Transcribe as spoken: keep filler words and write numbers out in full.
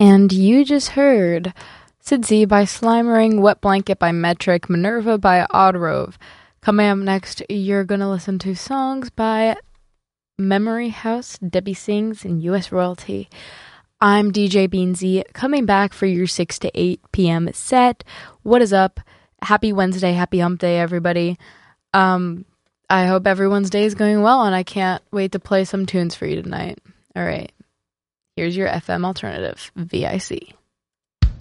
And you just heard Sidzy by Slimering, Wet Blanket by Metric, Minerva by Oddrove. Coming up next, you're going to listen to songs by Memory House, Debbie Sings, and U S Royalty. I'm D J Beansy, coming back for your six to eight p.m. set. What is up? Happy Wednesday, happy hump day, everybody. Um, I hope everyone's day is going well, and I can't wait to play some tunes for you tonight. All right, here's your F M alternative, V I C.